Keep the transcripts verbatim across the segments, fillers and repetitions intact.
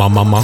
Mama.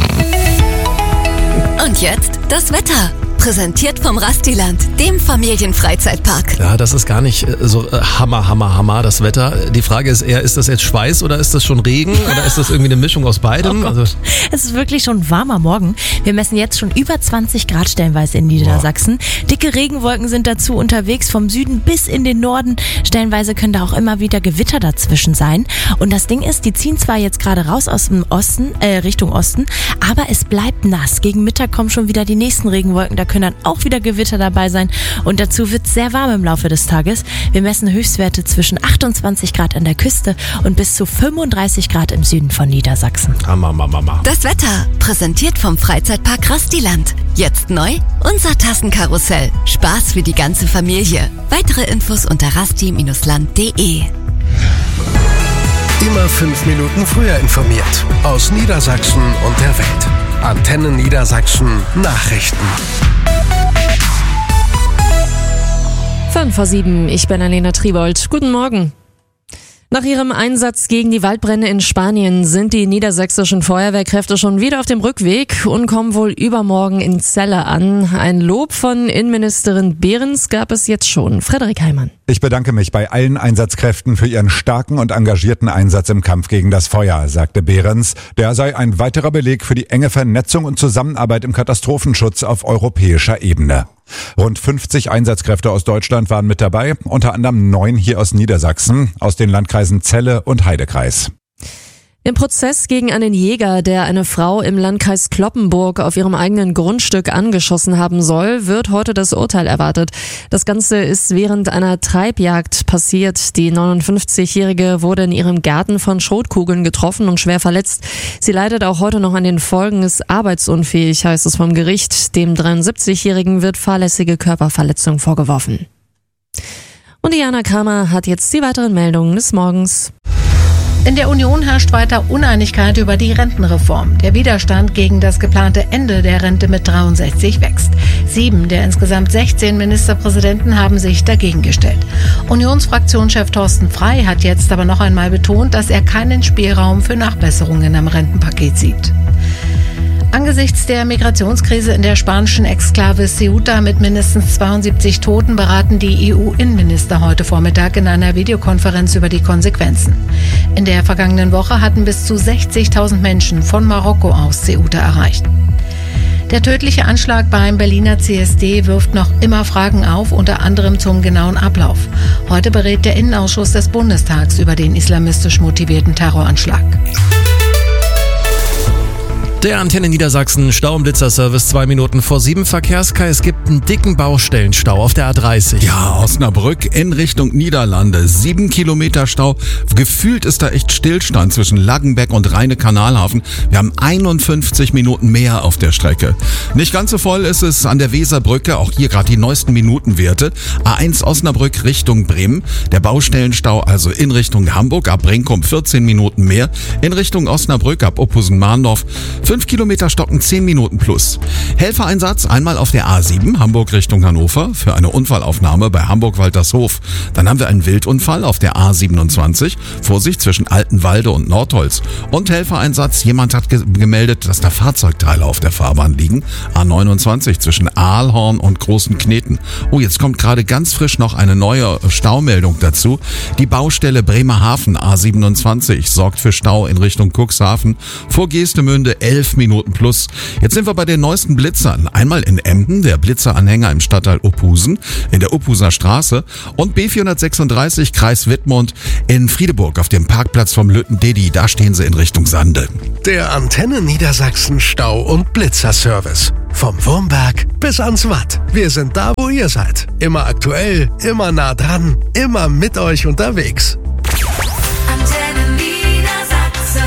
Und jetzt das Wetter. Präsentiert vom Rastiland, dem Familienfreizeitpark. Ja, das ist gar nicht so äh, Hammer, Hammer, Hammer, das Wetter. Die Frage ist eher, ist das jetzt Schweiß oder ist das schon Regen oder ist das irgendwie eine Mischung aus beidem? Oh also, es ist wirklich schon warmer Morgen. Wir messen jetzt schon über zwanzig Grad stellenweise in Niedersachsen. Wow. Dicke Regenwolken sind dazu unterwegs, vom Süden bis in den Norden. Stellenweise können da auch immer wieder Gewitter dazwischen sein. Und das Ding ist, die ziehen zwar jetzt gerade raus aus dem Osten, äh, Richtung Osten, aber es bleibt nass. Gegen Mittag kommen schon wieder die nächsten Regenwolken, da können dann auch wieder Gewitter dabei sein und dazu wird es sehr warm im Laufe des Tages. Wir messen Höchstwerte zwischen achtundzwanzig Grad an der Küste und bis zu fünfunddreißig Grad im Süden von Niedersachsen. Mama, Mama, Mama. Das Wetter, präsentiert vom Freizeitpark Rastiland. Jetzt neu, unser Tassenkarussell. Spaß für die ganze Familie. Weitere Infos unter rasti Bindestrich land punkt de. Immer fünf Minuten früher informiert. Aus Niedersachsen und der Welt. Antenne Niedersachsen Nachrichten. fünf vor sieben, ich bin Alena Tribold. Guten Morgen. Nach ihrem Einsatz gegen die Waldbrände in Spanien sind die niedersächsischen Feuerwehrkräfte schon wieder auf dem Rückweg und kommen wohl übermorgen in Celle an. Ein Lob von Innenministerin Behrens gab es jetzt schon. Frederik Heimann. Ich bedanke mich bei allen Einsatzkräften für ihren starken und engagierten Einsatz im Kampf gegen das Feuer, sagte Behrens. Der sei ein weiterer Beleg für die enge Vernetzung und Zusammenarbeit im Katastrophenschutz auf europäischer Ebene. Rund fünfzig Einsatzkräfte aus Deutschland waren mit dabei, unter anderem neun hier aus Niedersachsen, aus den Landkreisen Celle und Heidekreis. Im Prozess gegen einen Jäger, der eine Frau im Landkreis Cloppenburg auf ihrem eigenen Grundstück angeschossen haben soll, wird heute das Urteil erwartet. Das Ganze ist während einer Treibjagd passiert. Die neunundfünfzigjährige wurde in ihrem Garten von Schrotkugeln getroffen und schwer verletzt. Sie leidet auch heute noch an den Folgen, ist arbeitsunfähig, heißt es vom Gericht. Dem dreiundsiebzigjährigen wird fahrlässige Körperverletzung vorgeworfen. Und Diana Kramer hat jetzt die weiteren Meldungen des Morgens. In der Union herrscht weiter Uneinigkeit über die Rentenreform. Der Widerstand gegen das geplante Ende der Rente mit dreiundsechzig wächst. Sieben der insgesamt sechzehn Ministerpräsidenten haben sich dagegen gestellt. Unionsfraktionschef Thorsten Frey hat jetzt aber noch einmal betont, dass er keinen Spielraum für Nachbesserungen am Rentenpaket sieht. Angesichts der Migrationskrise in der spanischen Exklave Ceuta mit mindestens zweiundsiebzig Toten beraten die E U-Innenminister heute Vormittag in einer Videokonferenz über die Konsequenzen. In der vergangenen Woche hatten bis zu sechzigtausend Menschen von Marokko aus Ceuta erreicht. Der tödliche Anschlag beim Berliner C S D wirft noch immer Fragen auf, unter anderem zum genauen Ablauf. Heute berät der Innenausschuss des Bundestags über den islamistisch motivierten Terroranschlag. Der Antenne Niedersachsen Stau- und Blitzerservice, zwei Minuten vor sieben. Verkehrskai, es gibt einen dicken Baustellenstau auf der A dreißig. Ja, Osnabrück in Richtung Niederlande. Sieben Kilometer Stau. Gefühlt ist da echt Stillstand zwischen Laggenbeck und Rheine-Kanalhafen. Wir haben einundfünfzig Minuten mehr auf der Strecke. Nicht ganz so voll ist es an der Weserbrücke. Auch hier gerade die neuesten Minutenwerte. A eins Osnabrück Richtung Bremen. Der Baustellenstau also in Richtung Hamburg. Ab Brinkum vierzehn Minuten mehr. In Richtung Osnabrück ab Oppusen-Mahndorf fünf Kilometer stocken, zehn Minuten plus. Helfereinsatz einmal auf der A sieben, Hamburg Richtung Hannover, für eine Unfallaufnahme bei Hamburg-Waltershof. Dann haben wir einen Wildunfall auf der A siebenundzwanzig, Vorsicht zwischen Altenwalde und Nordholz. Und Helfereinsatz, jemand hat ge- gemeldet, dass da Fahrzeugteile auf der Fahrbahn liegen. A neunundzwanzig zwischen Aalhorn und Großen Kneten. Oh, jetzt kommt gerade ganz frisch noch eine neue Staumeldung dazu. Die Baustelle Bremerhaven A siebenundzwanzig sorgt für Stau in Richtung Cuxhaven. Vor Geestemünde elf Minuten plus. Jetzt sind wir bei den neuesten Blitzern. Einmal in Emden, der Blitzeranhänger im Stadtteil Ophusen, in der Ophuser Straße und B vierhundertsechsunddreißig Kreis Wittmund in Friedeburg auf dem Parkplatz vom Lütten-Dedi. Da stehen sie in Richtung Sande. Der Antenne Niedersachsen Stau- und Blitzerservice. Vom Wurmberg bis ans Watt. Wir sind da, wo ihr seid. Immer aktuell, immer nah dran, immer mit euch unterwegs. Antenne Niedersachsen.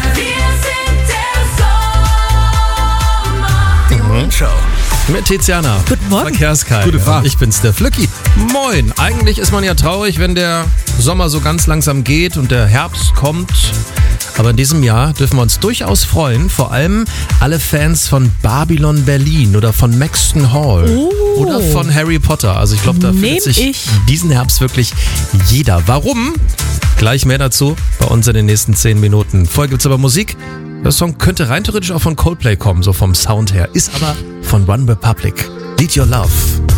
Show. Mit Tiziana. Guten Morgen. Verkehrskai. Gute Fahrt. Ich bin's, der Flücki. Moin. Eigentlich ist man ja traurig, wenn der Sommer so ganz langsam geht und der Herbst kommt. Aber in diesem Jahr dürfen wir uns durchaus freuen. Vor allem alle Fans von Babylon Berlin oder von Maxton Hall Oh. oder von Harry Potter. Also ich glaube, da Nehm fühlt sich ich. diesen Herbst wirklich jeder. Warum? Gleich mehr dazu bei uns in den nächsten zehn Minuten. Vorher gibt's aber Musik. Der Song könnte rein theoretisch auch von Coldplay kommen, so vom Sound her. Ist aber von One Republic. Lead Your Love.